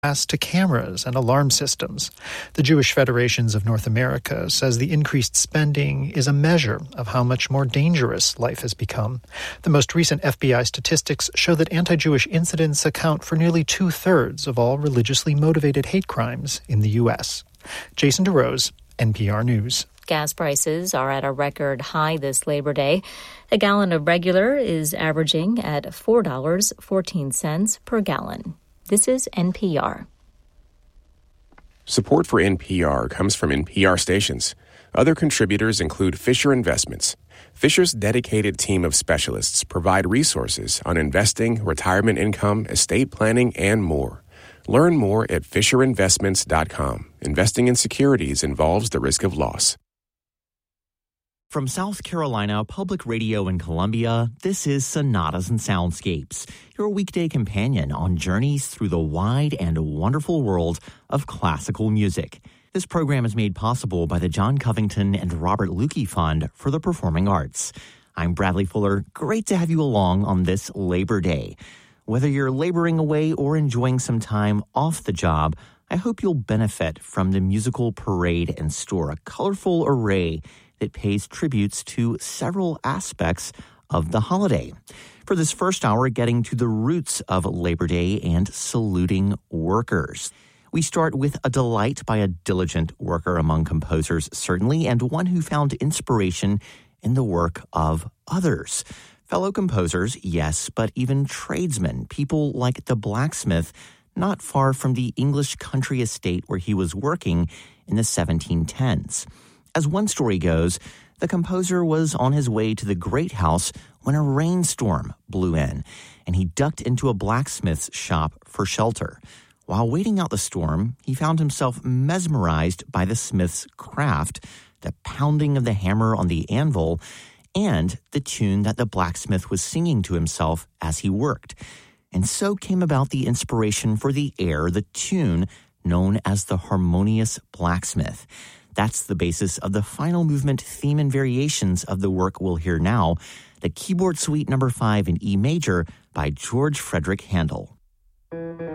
to cameras and alarm systems. The Jewish Federations of North America says the increased spending is a measure of how much more dangerous life has become. The most recent FBI statistics show that anti-Jewish incidents account for nearly 2/3 of all religiously motivated hate crimes in the U.S. Jason DeRose, NPR News. Gas prices are at a record high this Labor Day. A gallon of regular is averaging at $4.14 per gallon. This is NPR. Support for NPR comes from NPR stations. Other contributors include Fisher Investments. Fisher's dedicated team of specialists provide resources on investing, retirement income, estate planning, and more. Learn more at FisherInvestments.com. Investing in securities involves the risk of loss. From South Carolina Public Radio in Columbia, this is Sonatas and Soundscapes, your weekday companion on journeys through the wide and wonderful world of classical music. This program is made possible by the John Covington and Robert Lukey Fund for the Performing Arts. I'm Bradley Fuller. Great to have you along on this Labor Day. Whether you're laboring away or enjoying some time off the job, I hope you'll benefit from the musical parade and store, a colorful array that pays tributes to several aspects of the holiday. For this first hour, getting to the roots of Labor Day and saluting workers. We start with a delight by a diligent worker among composers, certainly, and one who found inspiration in the work of others. Fellow composers, yes, but even tradesmen, people like the blacksmith, not far from the English country estate where he was working in the 1710s. As one story goes, the composer was on his way to the great house when a rainstorm blew in, and he ducked into a blacksmith's shop for shelter. While waiting out the storm, he found himself mesmerized by the smith's craft, the pounding of the hammer on the anvil, and the tune that the blacksmith was singing to himself as he worked. And so came about the inspiration for the air, the tune, known as the Harmonious Blacksmith. That's the basis of the final movement theme and variations of the work we'll hear now, the Keyboard Suite No. 5 in E major by George Frederick Handel.